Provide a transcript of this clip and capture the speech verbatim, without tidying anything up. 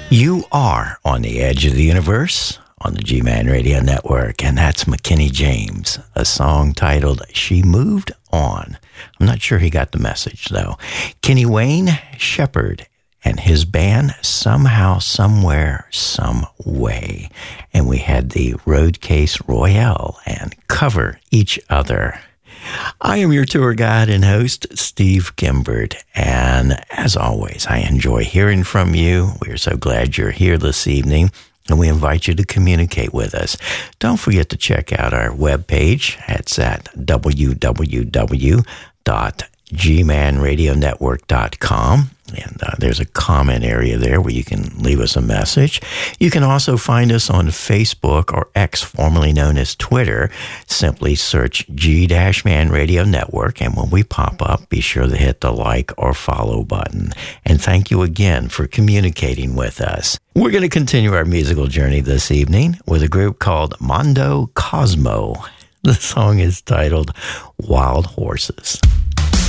You are on the edge of the universe on the G-Man Radio Network, and that's McKinney James, a song titled She Moved On. I'm not sure he got the message, though. Kenny Wayne Shepherd and his band, Somehow, Somewhere, Some Way. And we had the Roadcase Royale and Cover Each Other. I am your tour guide and host, Steve Gimbert, and as always, I enjoy hearing from you. We are so glad you're here this evening, and we invite you to communicate with us. Don't forget to check out our webpage. It's at w w w dot g man radio network dot com. And uh, there's a comment area there where you can leave us a message. You can also find us on Facebook or X, formerly known as Twitter. Simply search G-Man Radio Network, and when we pop up, be sure to hit the like or follow button. And thank you again for communicating with us. We're going to continue our musical journey this evening with a group called Mondo Cosmo. The song is titled Wild Horses.